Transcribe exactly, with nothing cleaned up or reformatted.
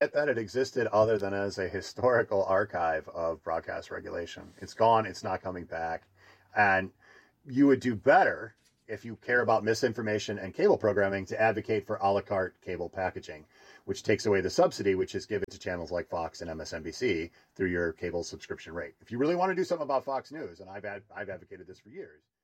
That it existed other than as a historical archive of broadcast regulation. It's gone. It's not coming back. And you would do better if you care about misinformation and cable programming to advocate for a la carte cable packaging, which takes away the subsidy, which is given to channels like Fox and M S N B C through your cable subscription rate. If you really want to do something about Fox News, and I've ad- I've advocated this for years,